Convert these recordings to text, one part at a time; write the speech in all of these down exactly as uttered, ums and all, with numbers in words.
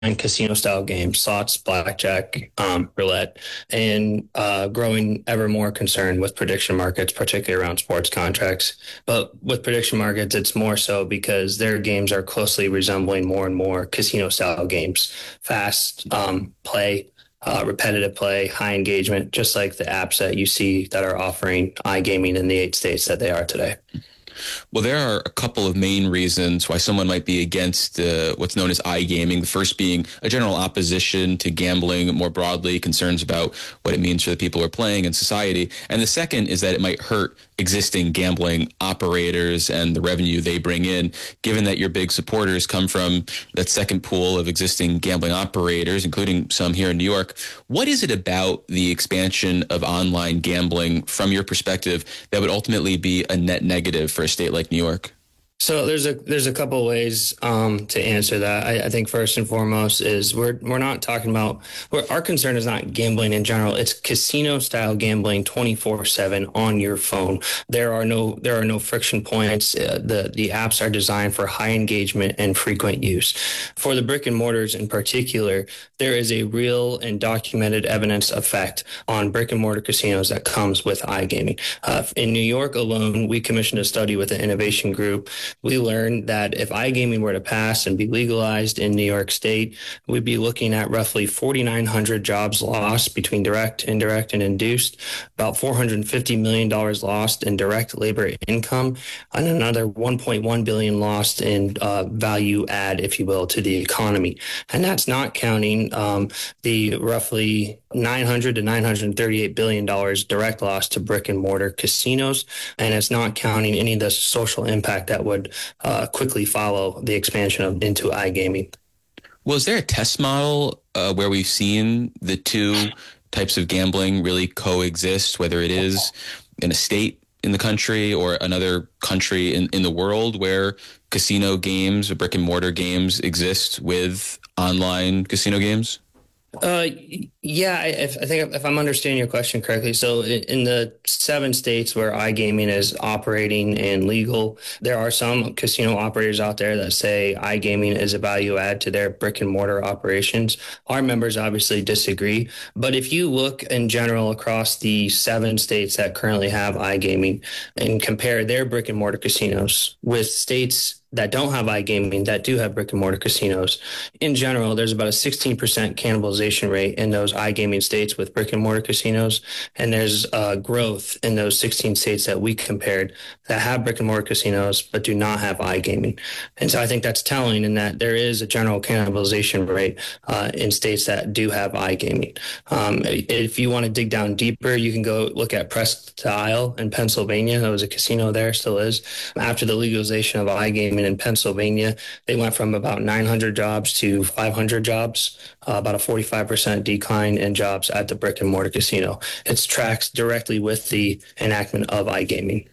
casino style games, slots, blackjack, um, roulette, and uh, growing ever more concerned with prediction markets, particularly around sports contracts. But with prediction markets, it's more so because their games are closely resembling more and more casino style games, fast um, play. Uh, repetitive play, high engagement, just like the apps that you see that are offering iGaming in the eight states that they are today. Well, there are a couple of main reasons why someone might be against uh, what's known as iGaming. The first being a general opposition to gambling more broadly, concerns about what it means for the people who are playing in society. And the second is that it might hurt existing gambling operators and the revenue they bring in, given that your big supporters come from that second pool of existing gambling operators, including some here in New York. What is it about the expansion of online gambling, from your perspective, that would ultimately be a net negative for a state like New York? So there's a there's a couple ways um, to answer that. I, I think first and foremost is we're we're not talking about we're, our concern is not gambling in general. It's casino style gambling twenty-four seven on your phone. There are no there are no friction points. Uh, the the apps are designed for high engagement and frequent use. For the brick and mortars in particular, there is a real and documented evidence effect on brick and mortar casinos that comes with iGaming. Uh, in New York alone, we commissioned a study with the Innovation Group. We learned that if iGaming were to pass and be legalized in New York State, we'd be looking at roughly forty-nine hundred jobs lost between direct, indirect, and induced, about four hundred fifty million dollars lost in direct labor income, and another one point one billion dollars lost in uh, value add, if you will, to the economy. And that's not counting um, the roughly nine hundred to nine hundred thirty-eight billion dollars direct loss to brick and mortar casinos. And it's not counting any of the social impact that would uh, quickly follow the expansion of into iGaming. Well, is there a test model uh, where we've seen the two types of gambling really coexist, whether it is in a state in the country or another country in, in the world where casino games or brick and mortar games exist with online casino games? Uh, yeah, I, I think if I'm understanding your question correctly, so in the seven states where iGaming is operating and legal, there are some casino operators out there that say iGaming is a value add to their brick and mortar operations. Our members obviously disagree, but if you look in general across the seven states that currently have iGaming and compare their brick and mortar casinos with states that don't have iGaming, that do have brick and mortar casinos, in general, there's about a sixteen percent cannibalization rate in those iGaming states with brick and mortar casinos. And there's uh, growth in those sixteen states that we compared that have brick and mortar casinos, but do not have iGaming. And so I think that's telling in that there is a general cannibalization rate uh, in states that do have iGaming. Um, if you want to dig down deeper, you can go look at Presque Isle in Pennsylvania. There was a casino there, still is. After the legalization of iGaming in Pennsylvania, they went from about nine hundred jobs to five hundred jobs, uh, about a forty-five percent decline in jobs at the brick and mortar casino. It tracks directly with the enactment of iGaming.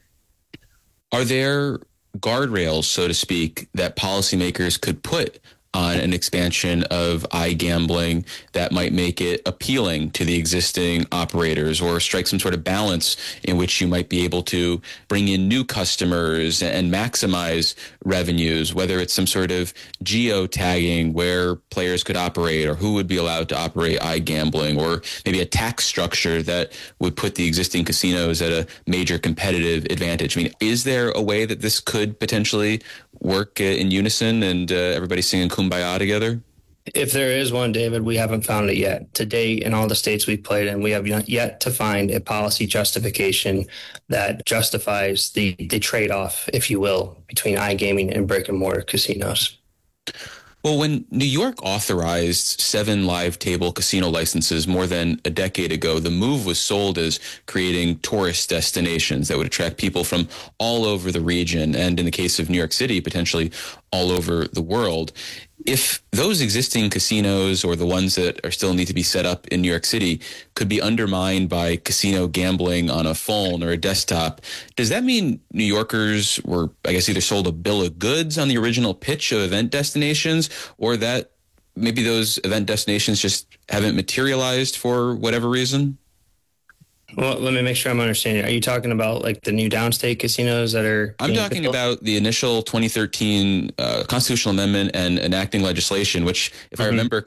Are there guardrails, so to speak, that policymakers could put on an expansion of iGambling that might make it appealing to the existing operators, or strike some sort of balance in which you might be able to bring in new customers and maximize revenues, whether it's some sort of geo-tagging where players could operate or who would be allowed to operate iGambling, or maybe a tax structure that would put the existing casinos at a major competitive advantage? I mean, is there a way that this could potentially work in unison and uh, everybody singing Kumbaya together? If there is one, David, we haven't found it yet. To date, in all the states we've played in, we have yet to find a policy justification that justifies the, the trade-off, if you will, between iGaming and brick and mortar casinos. Well, when New York authorized seven live table casino licenses more than a decade ago, the move was sold as creating tourist destinations that would attract people from all over the region, and in the case of New York City, potentially all over the world. If those existing casinos, or the ones that are still need to be set up in New York City, could be undermined by casino gambling on a phone or a desktop, does that mean New Yorkers were, I guess, either sold a bill of goods on the original pitch of event destinations, or that maybe those event destinations just haven't materialized for whatever reason? Well, let me make sure I'm understanding. Are you talking about like the new downstate casinos that are? I'm being talking built? about the initial twenty thirteen uh, constitutional amendment and enacting legislation, which, if I Mhm. remember